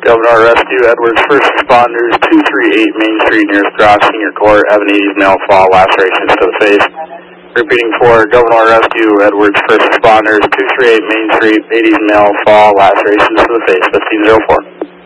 Governor Rescue, Edwards, first responders, 238 Main Street, nearest Gross Senior Court, having 80s male fall, lacerations to the face. Repeating for Governor Rescue, Edwards, first responders, 238 Main Street, 80s male fall, lacerations to the face, 1504.